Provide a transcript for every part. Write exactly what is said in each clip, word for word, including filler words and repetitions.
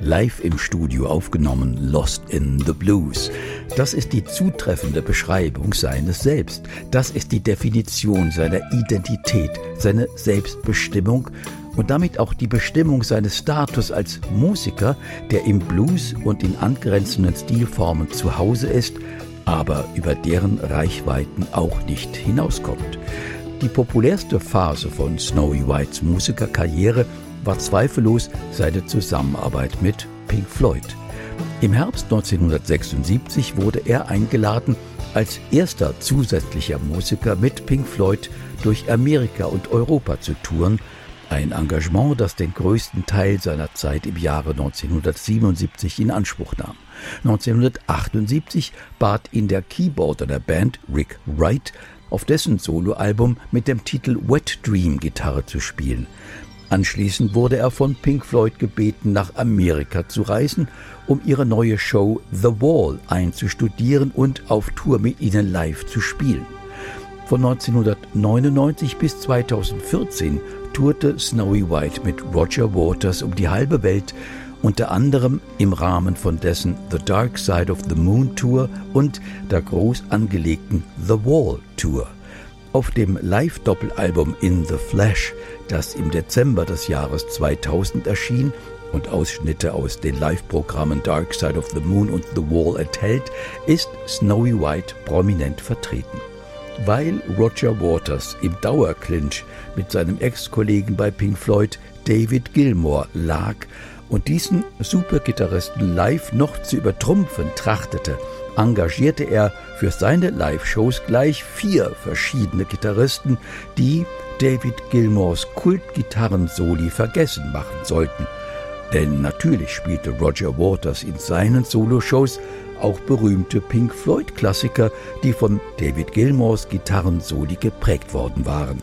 live im Studio aufgenommen, Lost in the Blues. Das ist die zutreffende Beschreibung seines Selbst. Das ist die Definition seiner Identität, seine Selbstbestimmung und damit auch die Bestimmung seines Status als Musiker, der im Blues und in angrenzenden Stilformen zu Hause ist, aber über deren Reichweiten auch nicht hinauskommt. Die populärste Phase von Snowy Whites Musikerkarriere war zweifellos seine Zusammenarbeit mit Pink Floyd. Im Herbst neunzehnhundertsechsundsiebzig wurde er eingeladen, als erster zusätzlicher Musiker mit Pink Floyd durch Amerika und Europa zu touren, ein Engagement, das den größten Teil seiner Zeit im Jahre neunzehnhundertsiebenundsiebzig in Anspruch nahm. neunzehnhundertachtundsiebzig bat ihn der Keyboarder der Band, Rick Wright, auf dessen Soloalbum mit dem Titel Wet Dream Gitarre zu spielen. Anschließend wurde er von Pink Floyd gebeten, nach Amerika zu reisen, um ihre neue Show The Wall einzustudieren und auf Tour mit ihnen live zu spielen. Von neunzehnhundertneunundneunzig bis zweitausendvierzehn tourte Snowy White mit Roger Waters um die halbe Welt, unter anderem im Rahmen von dessen The Dark Side of the Moon Tour und der groß angelegten The Wall Tour. Auf dem Live-Doppelalbum In the Flash, das im Dezember des Jahres zweitausend erschien und Ausschnitte aus den Live-Programmen Dark Side of the Moon und The Wall enthält, ist Snowy White prominent vertreten. Weil Roger Waters im Dauerclinch mit seinem Ex-Kollegen bei Pink Floyd, David Gilmour, lag und diesen Supergitarristen live noch zu übertrumpfen trachtete, engagierte er für seine Live-Shows gleich vier verschiedene Gitarristen, die David Gilmours Kultgitarrensoli vergessen machen sollten. Denn natürlich spielte Roger Waters in seinen Soloshows auch berühmte Pink Floyd-Klassiker, die von David Gilmours Gitarrensoli geprägt worden waren.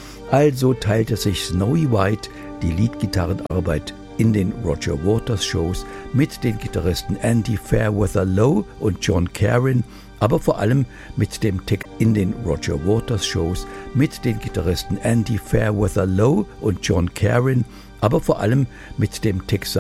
Also teilte sich Snowy White die Leadgitarrenarbeit in den Roger Waters Shows mit den Gitarristen Andy Fairweather Lowe und John Carin, aber vor allem mit dem Text in den Roger Waters Shows mit den Gitarristen Andy Fairweather Lowe und John Carin, aber vor allem mit dem Texaner